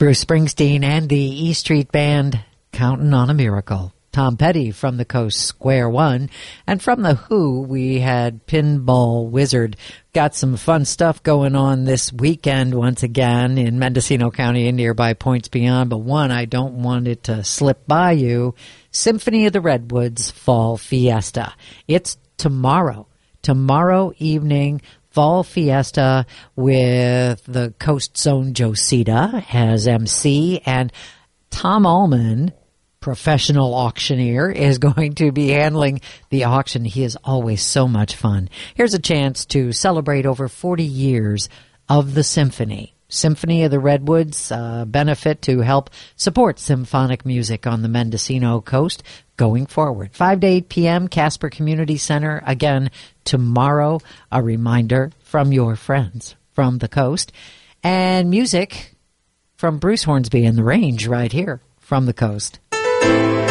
Bruce Springsteen and the E Street Band, Countin' on a Miracle. Tom Petty from the Coast, Square One. And from The Who, we had Pinball Wizard. Got some fun stuff going on this weekend once again in Mendocino County and nearby points beyond. But one, I don't want it to slip by you. Symphony of the Redwoods Fall Fiesta. It's tomorrow evening. Fall Fiesta with the Coast Zone Josita as MC, and Tom Allman, professional auctioneer, is going to be handling the auction. He is always so much fun. Here's a chance to celebrate over 40 years of the symphony. Symphony of the Redwoods, benefit to help support symphonic music on the Mendocino coast going forward. 5 to 8 p.m., Casper Community Center. Again, tomorrow, a reminder from your friends from the coast. And music from Bruce Hornsby and the Range right here from the coast.